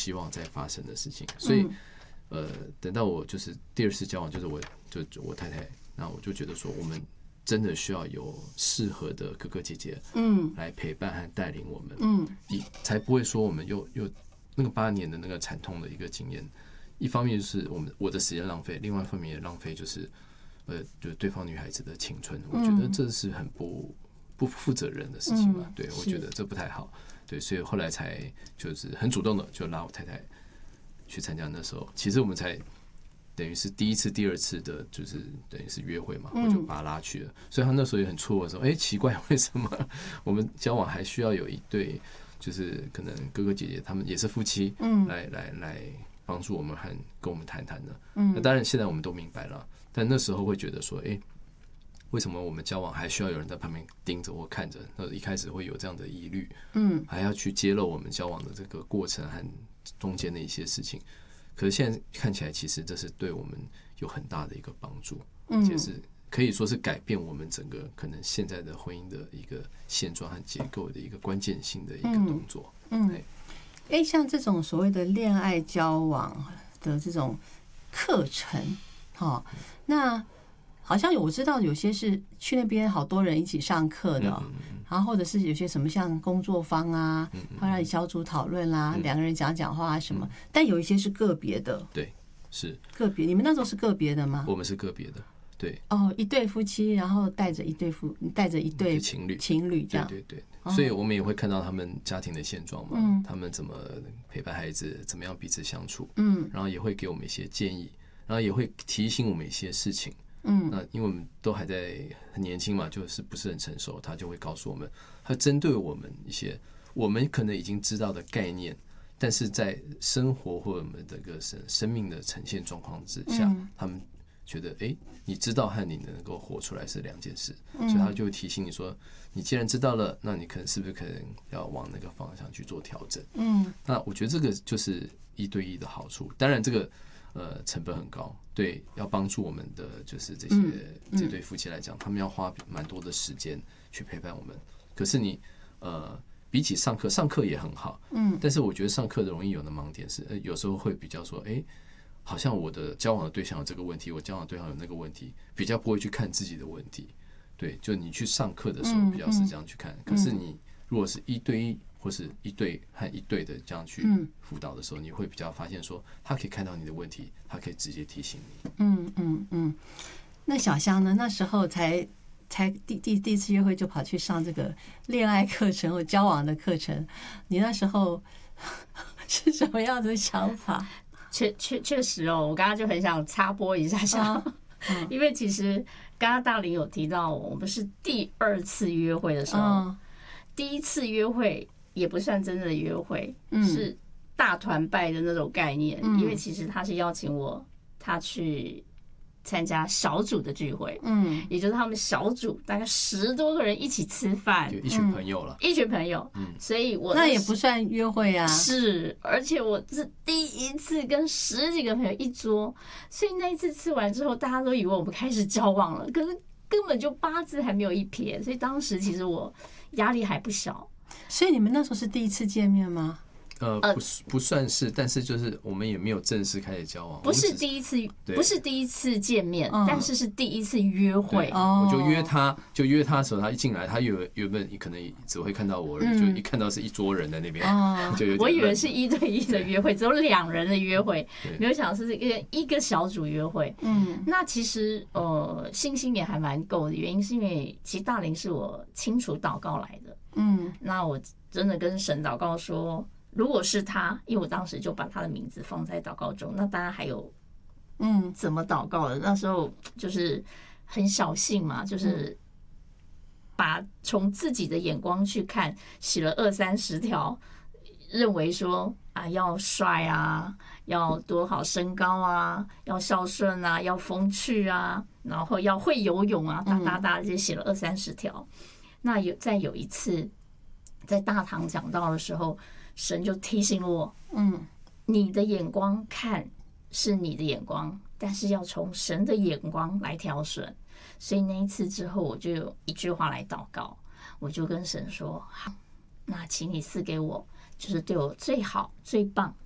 希望再发生的事情。所以等到我就是第2次交往，就是我太太，那我就觉得说，我们真的需要有适合的哥哥姐姐，来陪伴和带领我们，才不会说我们又那个8年的那个惨痛的一个经验。一方面就是我的时间浪费，另外一方面也浪费就是对方女孩子的青春。我觉得这是很不负责任的事情嘛。对，我觉得这不太好。对，所以后来才就是很主动的就拉我太太去参加。那时候其实我们才等于是第1次、第2次的，就是等于是约会嘛，我就把他拉去了。所以他那时候也很错愕说：“奇怪，为什么我们交往还需要有一对，就是可能哥哥姐姐他们也是夫妻，来帮助我们和跟我们谈谈的。”那当然现在我们都明白了，但那时候会觉得说：“为什么我们交往还需要有人在旁边盯着或看着？”那一开始会有这样的疑虑，还要去揭露我们交往的这个过程和中间的一些事情。可是现在看起来，其实这是对我们有很大的一个帮助，而且是可以说是改变我们整个可能现在的婚姻的一个现状和结构的一个关键性的一个动作。 像这种所谓的恋爱交往的这种课程，那好像我知道有些是去那边好多人一起上课的，然后或者是有些什么像工作坊啊，会让你小组讨论啦，2个人讲话啊什么，但有一些是个别的。 对，是个别。你们那时候是个别的吗？ 我们是个别的。对， 一对夫妻，然后带着一对情侣这样。 对，所以我们也会看到他们家庭的现状嘛，他们怎么陪伴孩子，怎么样彼此相处，然后也会给我们一些建议，然后也会提醒我们一些事情。那因为我们都还在很年轻嘛，就是不是很成熟，他就会告诉我们，他针对我们一些我们可能已经知道的概念，但是在生活或者我们这个生命的呈现状况之下，他们觉得你知道和你能够活出来是2件事，所以他就会提醒你说，你既然知道了，那你是不是可能要往那个方向去做调整？那我觉得这个就是1对1的好处，当然这个成本很高，对，要帮助我们的就是这对夫妻来讲，他们要花蛮多的时间去陪伴我们。可是你比起上课也很好，但是我觉得上课容易有的盲点是，有时候会比较说，好像我的交往的对象有这个问题，我交往的对象有那个问题，比较不会去看自己的问题。对，就你去上课的时候比较是这样去看，可是你如果是1对1或是1对和1对的这样去辅导的时候，你会比较发现说，他可以看到你的问题，他可以直接提醒你。 那小香呢？那时候才第1次约会就跑去上这个恋爱课程或交往的课程，你那时候是什么样的想法？ 确实我刚刚就很想插播一下，因为其实刚刚大林有提到，我们是第2次约会的时候，第1次约会也不算真正的约会，是大团拜的那种概念，因为其实他是邀请他去参加小组的聚会，也就是他们小组大概10多个人一起吃饭， 就一群朋友了， 一群朋友，所以我那也不算约会啊， 是，而且我是第1次跟10几个朋友一桌，所以那一次吃完之后，大家都以为我们开始交往了，可是根本就8字还没有一撇，所以当时其实我压力还不小。 所以你们那时候是第1次见面吗？ 不算是，但是就是我们也没有正式开始交往， 不是第一次见面，但是是第1次约会。 我就约他的时候，他一进来，他原本可能只会看到我，就一看到是一桌人在那边， 我以为是1对1的约会，只有2人的约会，没有想到是一个小组约会。那其实信心也还蛮够的，原因是因为其实大林是我清楚祷告来的。那我真的跟神祷告说，如果是他，因为我当时就把他的名字放在祷告中，那当然还有怎么祷告的，那时候就是很小信嘛，就是把从自己的眼光去看，写了20-30条，认为说要帅啊，要多好身高啊，要孝顺啊，要风趣啊，然后要会游泳啊，这些写了20-30条。那有一次在大堂讲道的时候，神就提醒我，你的眼光看是你的眼光，但是要从神的眼光来挑选。所以那一次之后，我就有一句话来祷告，我就跟神说，好，那请你赐给我，就是对我最好、最棒、